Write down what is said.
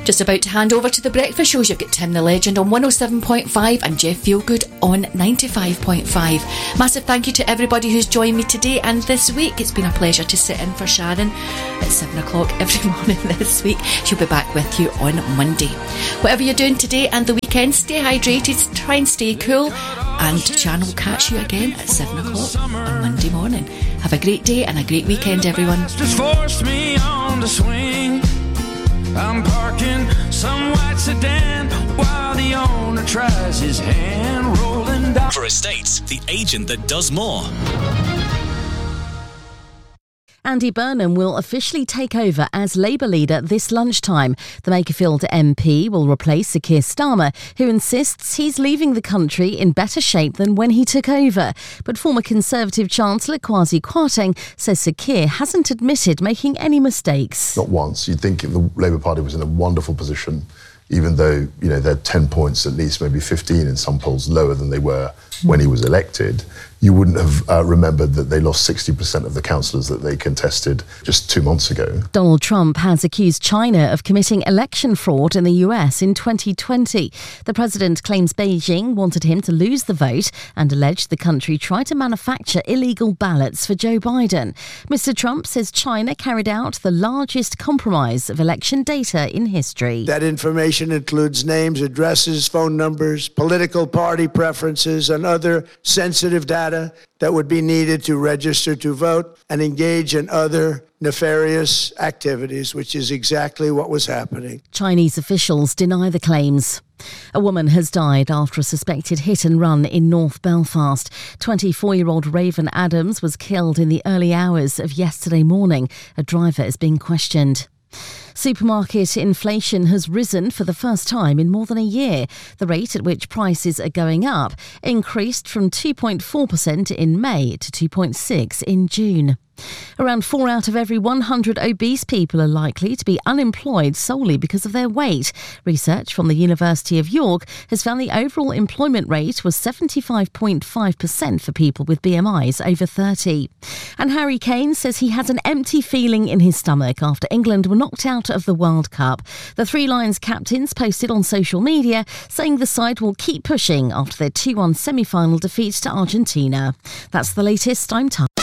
Just about to hand over to the breakfast shows. You've got Tim the Legend on 107.5 and Jeff Feelgood on 95.5. Massive thank you to everybody who's joined me today and this week. It's been a pleasure to sit in for Sharon at 7 o'clock every morning this week. She'll be back with you on Monday. Whatever you're doing today and the weekend, stay hydrated, try and stay cool, and Sharon will catch you again at 7 o'clock on Monday morning. Have a great day and a great weekend, everyone. Just forced me on the swing. I'm parking some white sedan while the owner tries his hand, rolling down. For Estates, the agent that does more. Andy Burnham will officially take over as Labour leader this lunchtime. The Makerfield MP will replace Sir Keir Starmer, who insists he's leaving the country in better shape than when he took over. But former Conservative Chancellor Kwasi Kwarteng says Sir Keir hasn't admitted making any mistakes. Not once. You'd think the Labour Party was in a wonderful position, even though, they're 10 points at least, maybe 15 in some polls, lower than they were when he was elected. You wouldn't have remembered that they lost 60% of the councillors that they contested just 2 months ago. Donald Trump has accused China of committing election fraud in the US in 2020. The president claims Beijing wanted him to lose the vote and alleged the country tried to manufacture illegal ballots for Joe Biden. Mr. Trump says China carried out the largest compromise of election data in history. That information includes names, addresses, phone numbers, political party preferences, and other sensitive data that would be needed to register to vote and engage in other nefarious activities, which is exactly what was happening. Chinese officials deny the claims. A woman has died after a suspected hit and run in North Belfast. 24-year-old Raven Adams was killed in the early hours of yesterday morning. A driver is being questioned. Supermarket inflation has risen for the first time in more than a year. The rate at which prices are going up increased from 2.4% in May to 2.6% in June. Around 4 out of every 100 obese people are likely to be unemployed solely because of their weight. Research from the University of York has found the overall employment rate was 75.5% for people with BMIs over 30. And Harry Kane says he has an empty feeling in his stomach after England were knocked out of the World Cup. The Three Lions captains posted on social media saying the side will keep pushing after their 2-1 semi-final defeat to Argentina. That's the latest. I'm Tom.